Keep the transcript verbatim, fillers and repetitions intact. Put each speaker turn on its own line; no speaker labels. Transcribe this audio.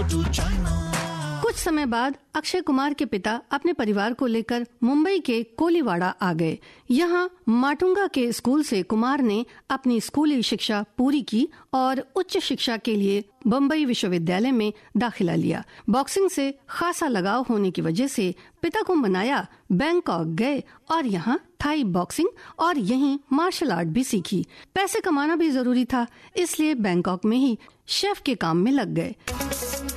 कुछ समय बाद अक्षय कुमार के पिता अपने परिवार को लेकर मुंबई के कोलीवाड़ा आ गए। यहाँ माटुंगा के स्कूल से कुमार ने अपनी स्कूली शिक्षा पूरी की और उच्च शिक्षा के लिए बम्बई विश्वविद्यालय में दाखिला लिया। बॉक्सिंग से खासा लगाव होने की वजह से पिता को मनाया बैंकॉक गए और यहाँ थाई बॉक्सिंग और यहीं मार्शल आर्ट भी सीखी। पैसे कमाना भी जरूरी था, इसलिए बैंकॉक में ही शेफ के काम में लग गए।